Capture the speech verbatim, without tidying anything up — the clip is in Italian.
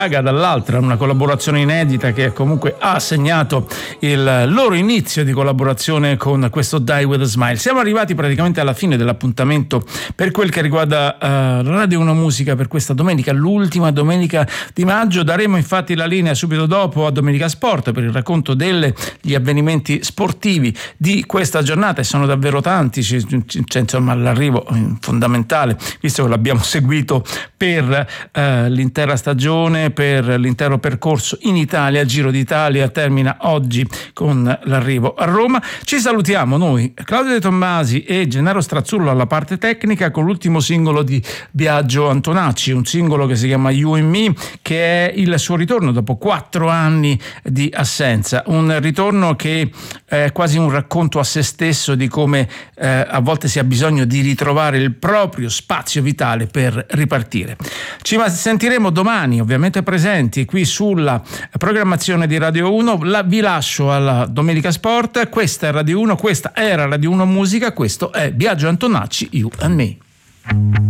dall'altra una collaborazione inedita che comunque ha segnato il loro inizio di collaborazione con questo Die With A Smile. Siamo arrivati praticamente alla fine dell'appuntamento per quel che riguarda uh, Radio uno Musica per questa domenica, l'ultima domenica di maggio. Daremo infatti la linea subito dopo a Domenica Sport per il racconto degli avvenimenti sportivi di questa giornata, e sono davvero tanti, c'è, c'è insomma l'arrivo fondamentale, visto che l'abbiamo seguito per uh, l'intera stagione, per l'intero percorso in Italia. Giro d'Italia termina oggi con l'arrivo a Roma. Ci salutiamo noi, Claudio De Tommasi e Gennaro Strazzullo alla parte tecnica, con l'ultimo singolo di Biagio Antonacci, un singolo che si chiama You and Me, che è il suo ritorno dopo quattro anni di assenza, un ritorno che è quasi un racconto a se stesso di come eh, a volte si ha bisogno di ritrovare il proprio spazio vitale per ripartire. Ci sentiremo domani, ovviamente presenti qui sulla programmazione di Radio uno. La, vi lascio alla Domenica Sport. Questa è Radio uno, questa era Radio uno Musica, questo è Biagio Antonacci, You and Me.